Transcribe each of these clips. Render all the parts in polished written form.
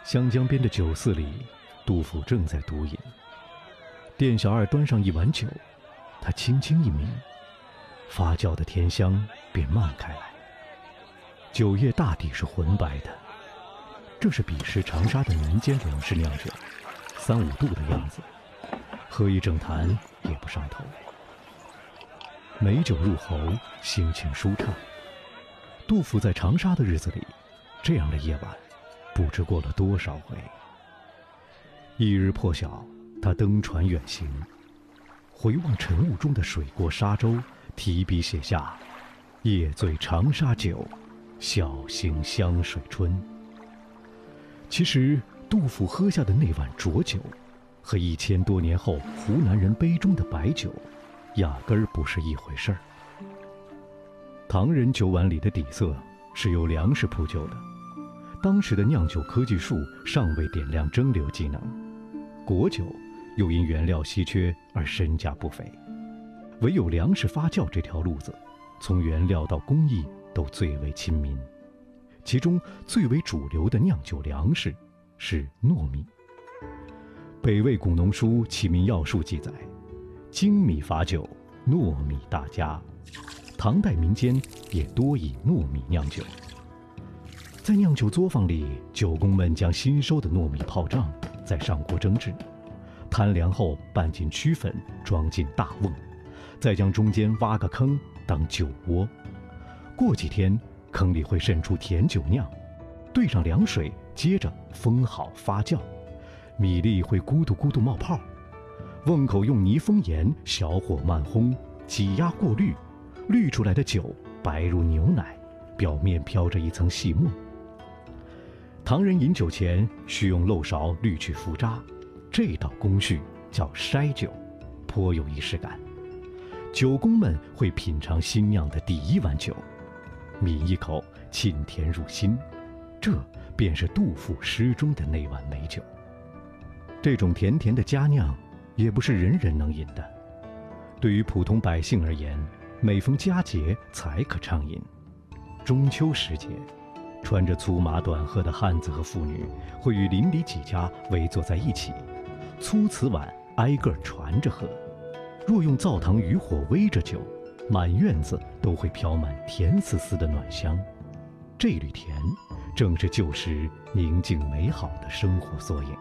湘江边的酒肆里，杜甫正在独饮。店小二端上一碗酒，他轻轻一抿，发酵的甜香便漫开来。酒液大抵是浑白的，这是彼时长沙的民间粮食酿酒，3-5度的样子，喝一整坛也不上头。美酒入喉，心情舒畅。杜甫在长沙的日子里，这样的夜晚不知过了多少回。一日破晓，他登船远行，回望晨雾中的水过沙洲，提笔写下“夜醉长沙酒，晓行湘水春”。其实杜甫喝下的那碗浊酒，和1000多年后湖南人杯中的白酒压根儿不是一回事儿。唐人酒碗里的底色是由粮食铺就的，当时的酿酒科技树尚未点亮蒸馏技能，果酒又因原料稀缺而身价不菲，唯有粮食发酵这条路子，从原料到工艺都最为亲民。其中最为主流的酿酒粮食是糯米。北魏古农书《启民要术》记载，精米伐酒，糯米大家。唐代民间也多以糯米酿酒。在酿酒作坊里，酒工们将新收的糯米泡胀，再上锅蒸制，摊凉后拌进曲粉，装进大瓮，再将中间挖个坑当酒窝。过几天，坑里会渗出甜酒酿，兑上凉水，接着封好发酵，米粒会咕嘟咕嘟冒泡。瓮口用泥封严，小火慢烘，挤压过滤，滤出来的酒白如牛奶，表面飘着一层细沫。唐人饮酒前需用漏勺滤去浮渣，这道工序叫筛酒，颇有仪式感。酒工们会品尝新酿的第一碗酒，抿一口，沁甜入心，这便是杜甫诗中的那碗美酒。这种甜甜的佳酿，也不是人人能饮的。对于普通百姓而言，每逢佳节才可畅饮。中秋时节，穿着粗麻短褐的汉子和妇女会与邻里几家围坐在一起，粗瓷碗挨个传着喝。若用灶堂余火煨着酒，满院子都会飘满甜丝丝的暖香。这缕甜，正是旧时宁静美好的生活缩影。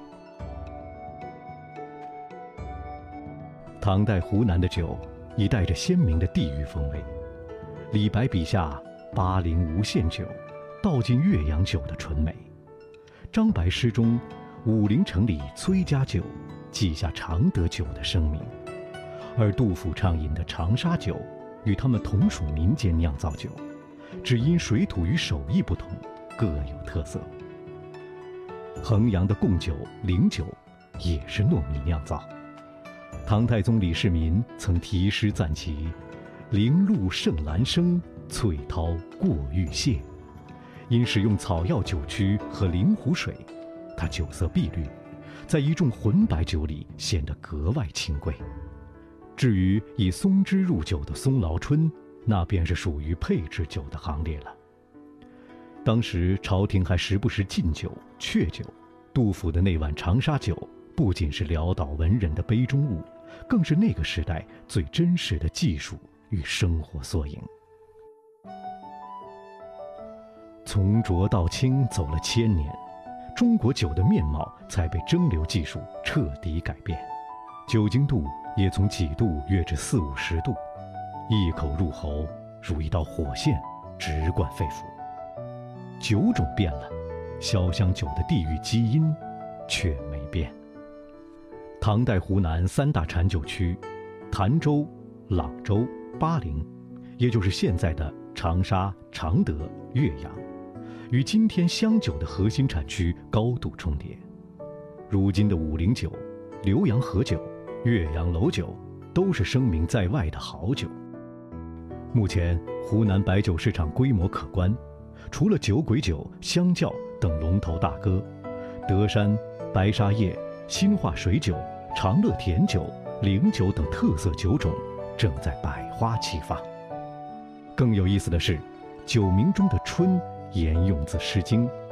唐代湖南的酒已带着鲜明的地域风味。李白笔下巴陵无限酒，道尽岳阳酒的纯美。张白诗中武陵城里崔家酒，记下常德酒的声名。而杜甫畅饮的长沙酒，与他们同属民间酿造酒，只因水土与手艺不同，各有特色。衡阳的贡酒、灵酒也是糯米酿造。唐太宗李世民曾题诗赞其“灵露胜兰生，翠涛过玉屑”。因使用草药酒曲和灵湖水，它酒色碧绿，在一众浑白酒里显得格外清贵。至于以松枝入酒的松劳春，那便是属于配制酒的行列了。当时朝廷还时不时禁酒、却酒，杜甫的那碗长沙酒不仅是潦倒文人的杯中物，更是那个时代最真实的技术与生活缩影。从浊到清走了1000年，中国酒的面貌才被蒸馏技术彻底改变，酒精度也从几度跃至40-50度，一口入喉如一道火线，直灌肺腑。酒种变了，潇湘酒的地域基因却没变。唐代湖南3大产酒区，潭州、朗州、巴陵，也就是现在的长沙、常德、岳阳，与今天湘酒的核心产区高度重叠。如今的武陵酒、浏阳河酒、岳阳楼酒都是声名在外的好酒。目前湖南白酒市场规模可观，除了酒鬼酒、香窖等龙头大哥，德山、白沙叶、新化水酒、长乐甜酒、灵酒等特色酒种正在百花齐放。更有意思的是，酒名中的春沿用自《诗经》，